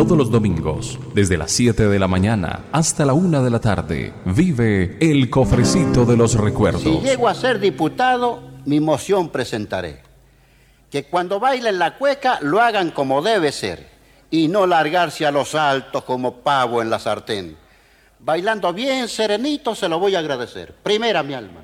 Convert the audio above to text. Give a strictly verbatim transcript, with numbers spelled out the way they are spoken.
Todos los domingos, desde las siete de la mañana hasta la una de la tarde, vive El Cofrecito de los Recuerdos. Si llego a ser diputado, mi moción presentaré. Que cuando bailen la cueca lo hagan como debe ser y no largarse a los altos como pavo en la sartén. Bailando bien serenito se lo voy a agradecer. Primera mi alma.